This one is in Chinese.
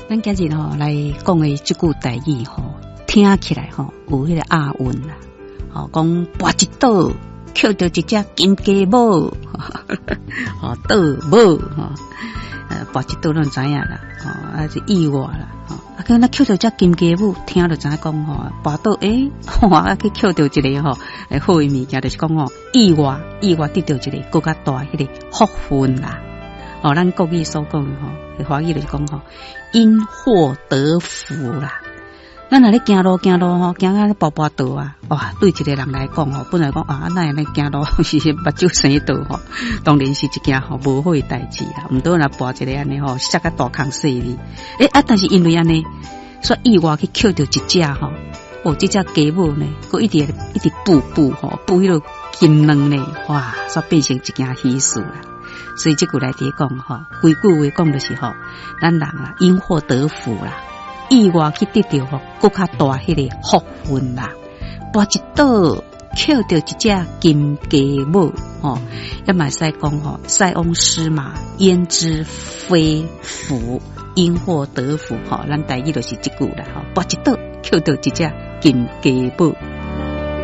咱今日来讲的这句台语听起来有迄个押韵啦。讲跋一倒捡到一只金鸡母，倒母跋一倒咱知影啦，是意外啦。跟咱捡到只金鸡母，听就知影讲跋倒去捡到一个好的物件，就是讲意外得到一个更加大迄个福分啦。咱国语所讲的华语就是讲因祸得福啦。咱若咧行路行啊跋倒啊，哇！对一个人来讲本来讲那样咧行路是目睭生倒当然是一件无好的代志啦。毋多若跋一个安尼摔个大坑死哩。但是因为安尼，所以意外去捡到一只这只鸡母呢，佮一直补迄落金卵呢，哇！所变成一件喜事啦。所以这句来底讲规句话讲就是咱人啦因祸得福啦。意外去得到更加大迄个福分啦，跋一倒捡到一只金鸡母也嘛使讲塞翁失马焉知非福，因祸得福咱台语就是这句啦，跋一倒捡到一只金鸡母。